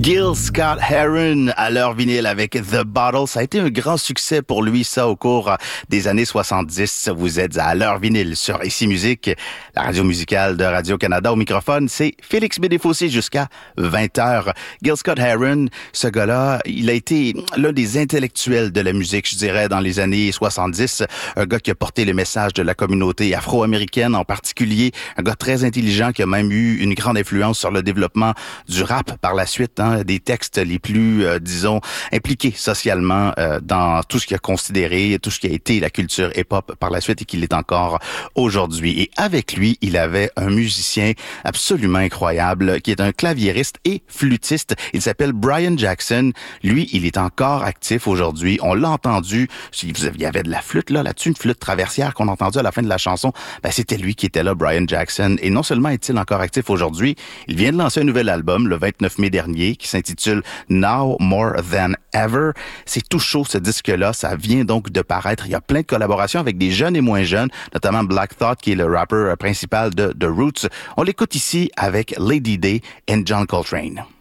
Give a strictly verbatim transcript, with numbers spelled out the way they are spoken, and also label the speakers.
Speaker 1: Gil Scott-Heron à l'heure vinyle avec The Bottle. Ça a été un grand succès pour lui, ça, au cours des années soixante-dix. Vous êtes à l'heure vinyle sur Ici Musique, la radio musicale de Radio-Canada. Au microphone, c'est Félix Bédéfossé jusqu'à vingt heures. Gil Scott-Heron, ce gars-là, il a été l'un des intellectuels de la musique, je dirais, dans les années soixante-dix. Un gars qui a porté le message de la communauté afro-américaine en particulier. Un gars très intelligent qui a même eu une grande influence sur le développement du rap par la suite, hein, des textes les plus, euh, disons, impliqués socialement euh, dans tout ce qui a considéré, tout ce qui a été la culture hip-hop par la suite et qu'il est encore aujourd'hui. Et avec lui, il avait un musicien absolument incroyable qui est un claviériste et flûtiste. Il s'appelle Brian Jackson. Lui, il est encore actif aujourd'hui. On l'a entendu. Il y avait de la flûte là, là-dessus, une flûte traversière qu'on a entendue à la fin de la chanson. Ben, c'était lui qui était là, Brian Jackson. Et non seulement est-il encore actif aujourd'hui, il vient de lancer un nouvel album le vingt-neuf mai dernier qui s'intitule Now More Than Ever. C'est tout chaud, ce disque-là. Ça vient donc de paraître. Il y a plein de collaborations avec des jeunes et moins jeunes, notamment Black Thought, qui est le rappeur principal de The Roots. On l'écoute ici avec Lady Day et John Coltrane.